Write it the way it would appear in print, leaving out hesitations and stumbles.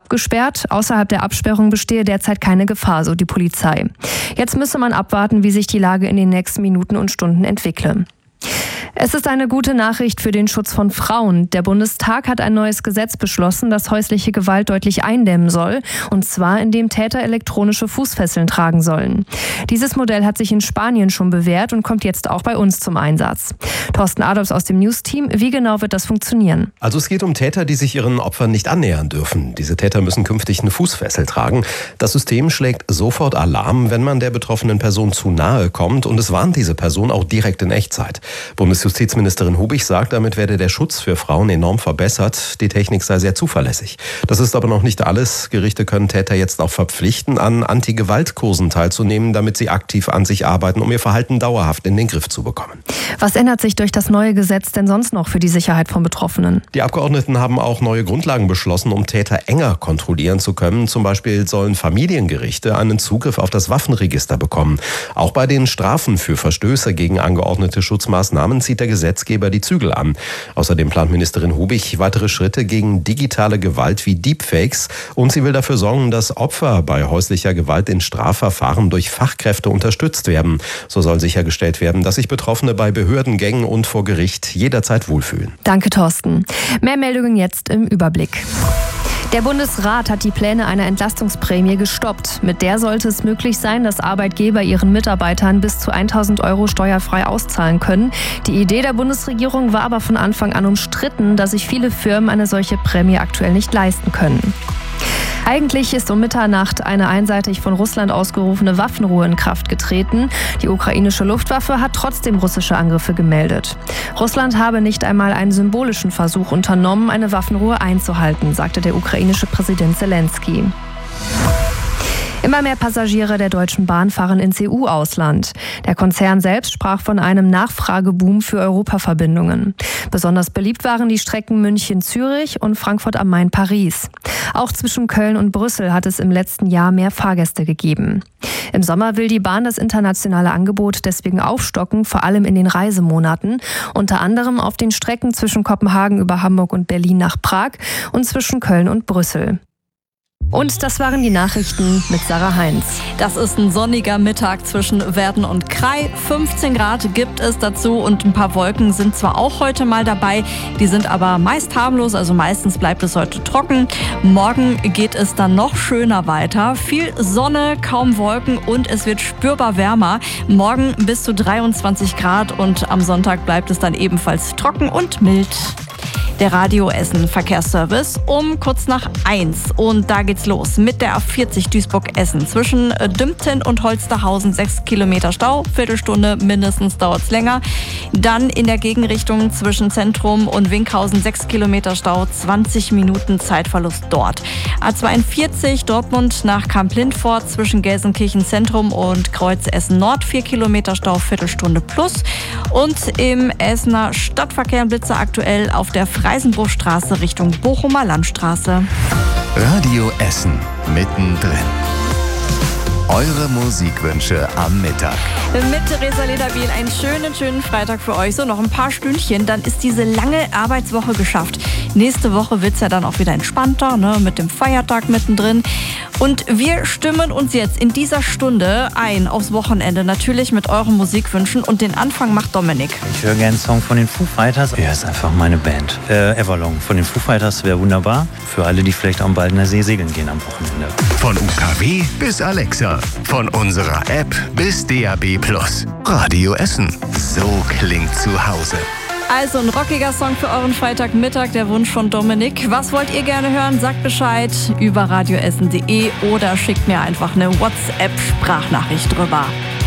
abgesperrt. Außerhalb der Absperrung bestehe derzeit keine Gefahr, so die Polizei. Jetzt müsse man abwarten, wie sich die Lage in den nächsten Minuten und Stunden entwickle. Es ist eine gute Nachricht für den Schutz von Frauen. Der Bundestag hat ein neues Gesetz beschlossen, das häusliche Gewalt deutlich eindämmen soll, und zwar indem Täter elektronische Fußfesseln tragen sollen. Dieses Modell hat sich in Spanien schon bewährt und kommt jetzt auch bei uns zum Einsatz. Thorsten Adolfs aus dem News-Team, wie genau wird das funktionieren? Also es geht um Täter, die sich ihren Opfern nicht annähern dürfen. Diese Täter müssen künftig eine Fußfessel tragen. Das System schlägt sofort Alarm, wenn man der betroffenen Person zu nahe kommt, und es warnt diese Person auch direkt in Echtzeit. Bundesjustizministerin Hubig sagt, damit werde der Schutz für Frauen enorm verbessert. Die Technik sei sehr zuverlässig. Das ist aber noch nicht alles. Gerichte können Täter jetzt auch verpflichten, an Anti-Gewalt-Kursen teilzunehmen, damit sie aktiv an sich arbeiten, um ihr Verhalten dauerhaft in den Griff zu bekommen. Was ändert sich durch das neue Gesetz denn sonst noch für die Sicherheit von Betroffenen? Die Abgeordneten haben auch neue Grundlagen beschlossen, um Täter enger kontrollieren zu können. Zum Beispiel sollen Familiengerichte einen Zugriff auf das Waffenregister bekommen. Auch bei den Strafen für Verstöße gegen angeordnete Schutzmaßnahmen zieht der Gesetzgeber die Zügel an. Außerdem plant Ministerin Hubig weitere Schritte gegen digitale Gewalt wie Deepfakes, und sie will dafür sorgen, dass Opfer bei häuslicher Gewalt in Strafverfahren durch Fachkräfte unterstützt werden. So soll sichergestellt werden, dass sich Betroffene bei Behördengängen und vor Gericht jederzeit wohlfühlen. Danke, Thorsten. Mehr Meldungen jetzt im Überblick. Der Bundesrat hat die Pläne einer Entlastungsprämie gestoppt. Mit der sollte es möglich sein, dass Arbeitgeber ihren Mitarbeitern bis zu 1.000 € steuerfrei auszahlen können. Die Idee der Bundesregierung war aber von Anfang an umstritten, da sich viele Firmen eine solche Prämie aktuell nicht leisten können. Eigentlich ist um Mitternacht eine einseitig von Russland ausgerufene Waffenruhe in Kraft getreten. Die ukrainische Luftwaffe hat trotzdem russische Angriffe gemeldet. Russland habe nicht einmal einen symbolischen Versuch unternommen, eine Waffenruhe einzuhalten, sagte der ukrainische Präsident Zelensky. Immer mehr Passagiere der Deutschen Bahn fahren ins EU-Ausland. Der Konzern selbst sprach von einem Nachfrageboom für Europaverbindungen. Besonders beliebt waren die Strecken München-Zürich und Frankfurt am Main-Paris. Auch zwischen Köln und Brüssel hat es im letzten Jahr mehr Fahrgäste gegeben. Im Sommer will die Bahn das internationale Angebot deswegen aufstocken, vor allem in den Reisemonaten, unter anderem auf den Strecken zwischen Kopenhagen über Hamburg und Berlin nach Prag und zwischen Köln und Brüssel. Und das waren die Nachrichten mit Sarah Heinz. Das ist ein sonniger Mittag zwischen Werden und Krai. 15 Grad gibt es dazu und ein paar Wolken sind zwar auch heute mal dabei, die sind aber meist harmlos, also meistens bleibt es heute trocken. Morgen geht es dann noch schöner weiter. Viel Sonne, kaum Wolken und es wird spürbar wärmer. Morgen bis zu 23 Grad und am Sonntag bleibt es dann ebenfalls trocken und mild. Der Radio Essen Verkehrsservice um kurz nach 1. Und da geht's los mit der A40 Duisburg-Essen. Zwischen Dümpten und Holsterhausen 6 Kilometer Stau, Viertelstunde mindestens dauert's länger. Dann in der Gegenrichtung zwischen Zentrum und Winkhausen 6 Kilometer Stau, 20 Minuten Zeitverlust dort. A42 Dortmund nach Kamp-Lindfort zwischen Gelsenkirchen Zentrum und Kreuz Essen Nord 4 Kilometer Stau, Viertelstunde plus. Und im Essener Stadtverkehr Blitzer aktuell auf der Freisenbruchstraße Richtung Bochumer Landstraße. Radio Essen mittendrin. Eure Musikwünsche am Mittag. Mit Theresa Lederbiel einen schönen Freitag für euch. So, noch ein paar Stündchen, dann ist diese lange Arbeitswoche geschafft. Nächste Woche wird es ja dann auch wieder entspannter, mit dem Feiertag mittendrin. Und wir stimmen uns jetzt in dieser Stunde ein aufs Wochenende. Natürlich mit euren Musikwünschen. Und den Anfang macht Dominik. Ich höre gerne einen Song von den Foo Fighters. Ja, ist einfach meine Band. Everlong von den Foo Fighters wäre wunderbar. Für alle, die vielleicht am Baldner See segeln gehen am Wochenende. Von UKW bis Alexa. Von unserer App bis DAB+. Radio Essen. So klingt zu Hause. Also ein rockiger Song für euren Freitagmittag, der Wunsch von Dominik. Was wollt ihr gerne hören? Sagt Bescheid über radioessen.de oder schickt mir einfach eine WhatsApp-Sprachnachricht drüber.